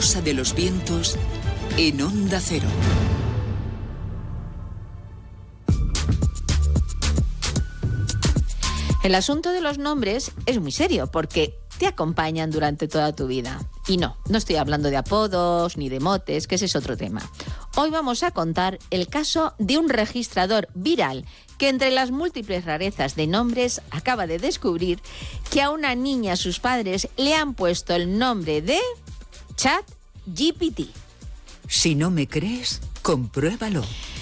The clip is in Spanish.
Rosa de los vientos en Onda Cero. El asunto de los nombres es muy serio porque te acompañan durante toda tu vida. Y no estoy hablando de apodos ni de motes, que ese es otro tema. Hoy vamos a contar el caso de un registrador viral que entre las múltiples rarezas de nombres acaba de descubrir que a una niña sus padres le han puesto el nombre de ChatGPT. Si no me crees, compruébalo.